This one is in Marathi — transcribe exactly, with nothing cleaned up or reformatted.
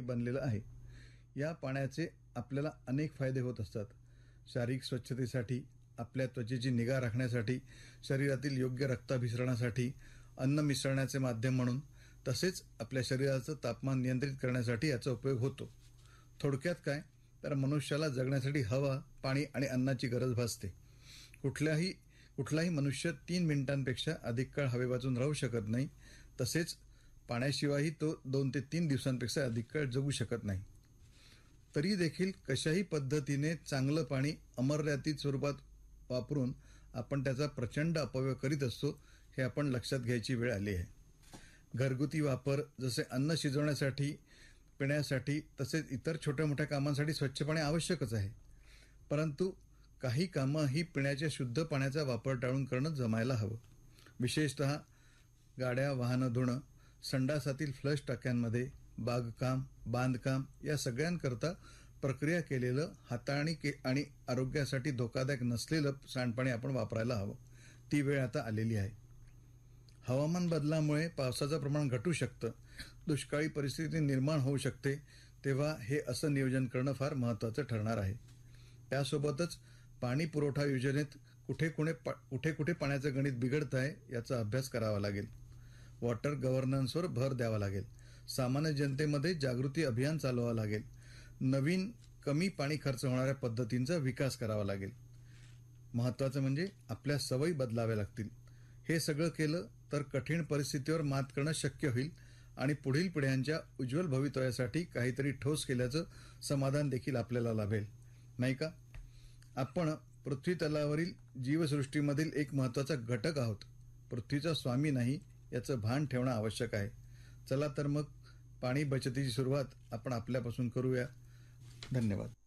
पाण्यासाठी बनलेलं आहे. या पाण्याचे आपल्याला अनेक फायदे होत असतात. शारीरिक स्वच्छतेसाठी, आपल्या त्वचेची निगा राखण्यासाठी, शरीरातील योग्य रक्ताभिसरणासाठी, अन्न मिसळण्याचे माध्यम म्हणून, तसेच आपल्या शरीराचं तापमान नियंत्रित करण्यासाठी याचा उपयोग होतो. थोडक्यात काय तर मनुष्याला जगण्यासाठी हवा, पाणी आणि अन्नाची गरज भासते. कुठल्याही कुठलाही मनुष्य तीन मिनिटांपेक्षा अधिक काळ हवे वाचून राहू शकत नाही. तसेच पाण्याशिवायही तो दोन ते तीन दिवसांपेक्षा अधिक काळ जगू शकत नाही. तरी देखील कशाही पद्धतीने चांगलं पाणी अमर्यादित स्वरूपात वापरून आपण त्याचा प्रचंड अपव्यय करीत असतो, हे आपण लक्षात घ्यायची वेळ आली आहे. घरगुती वापर जसे अन्न शिजवण्यासाठी, पिण्यासाठी तसेच इतर छोट्या मोठ्या कामांसाठी स्वच्छ पाणी आवश्यकच आहे. परंतु काही कामं ही पिण्याच्या शुद्ध पाण्याचा वापर टाळून करणं जमायला हवं. विशेषतः गाड्या वाहनं धुणं, संडासातील फ्लश टाक्यांमध्ये, बागकाम, बांधकाम या सगळ्यांकरता प्रक्रिया केलेलं, हाताळणी के आणि आरोग्यासाठी धोकादायक नसलेलं सांडपाणी आपण वापरायला हवं. ती वेळ आता आलेली आहे. हवामान बदलामुळे पावसाचं प्रमाण घटू शकतं, दुष्काळी परिस्थिती निर्माण होऊ शकते. तेव्हा हे असं नियोजन करणं फार महत्त्वाचं ठरणार आहे. त्यासोबतच पाणी पुरवठा योजनेत कुठे कुठे कुठे कुठे पाण्याचं गणित बिघडत आहे याचा अभ्यास करावा लागेल. वॉटर गव्हर्नन्सवर भर द्यावा लागेल. सामान्य जनतेमध्ये जागृती अभियान चालवावं लागेल. नवीन कमी पाणी खर्च होणाऱ्या पद्धतींचा विकास करावा लागेल. महत्त्वाचं म्हणजे आपल्या सवयी बदलाव्या लागतील. हे सगळं केलं तर कठीण परिस्थितीवर मात करणं शक्य होईल आणि पुढील पिढ्यांच्या उज्ज्वल भवितव्यासाठी काहीतरी ठोस केल्याचं समाधान देखील आपल्याला लाभेल, नाही का? आपण पृथ्वी तलावरील जीवसृष्टीमधील एक महत्त्वाचा घटक आहोत. पृथ्वीचा स्वामी नाही याचं भान ठेवणं आवश्यक आहे. चला तर मग पाणी बचतीची सुरुवात आपण आपल्यापासून करूया. धन्यवाद.